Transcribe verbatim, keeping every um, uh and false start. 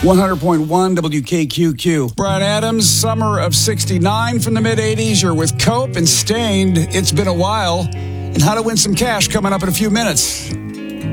one hundred point one W K Q Q. Brian Adams, summer of sixty-nine from the mid-eighties. You're with Cope and Stained. It's been a while. And how to win some cash coming up in a few minutes.